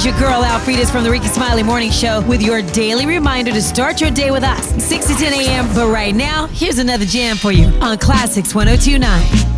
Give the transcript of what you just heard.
your girl, Alfreda's from the Ricky Smiley Morning Show with your daily reminder to start your day with us, 6 to 10 a.m. But right now, here's another jam for you on Classics 1029.